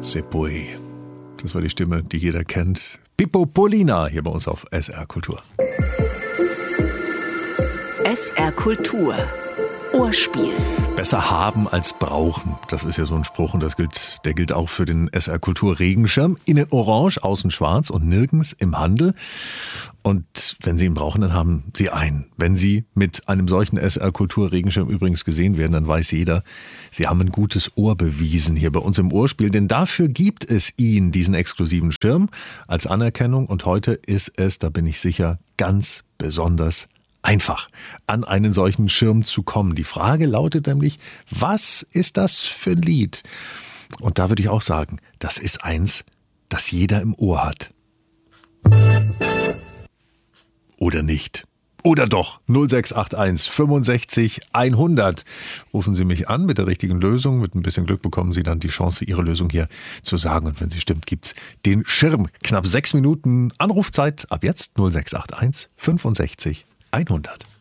Sepoi. Das war die Stimme, die jeder kennt. Pippo Polina hier bei uns auf SR Kultur. SR Kultur. Ohrspiel. Besser haben als brauchen. Das ist ja so ein Spruch und der gilt auch für den SR Kultur Regenschirm. Innen orange, außen schwarz und nirgends im Handel. Und wenn Sie ihn brauchen, dann haben Sie einen. Wenn Sie mit einem solchen SR Kultur Regenschirm übrigens gesehen werden, dann weiß jeder, Sie haben ein gutes Ohr bewiesen hier bei uns im Ohrspiel. Denn dafür gibt es ihn, diesen exklusiven Schirm, als Anerkennung. Und heute ist es, da bin ich sicher, ganz besonders einfach, an einen solchen Schirm zu kommen. Die Frage lautet nämlich, was ist das für ein Lied? Und da würde ich auch sagen, das ist eins, das jeder im Ohr hat. Oder nicht? Oder doch? 0681 65 100. Rufen Sie mich an mit der richtigen Lösung. Mit ein bisschen Glück bekommen Sie dann die Chance, Ihre Lösung hier zu sagen. Und wenn sie stimmt, gibt's den Schirm. Knapp 6 Minuten Anrufzeit ab jetzt 0681 65 100.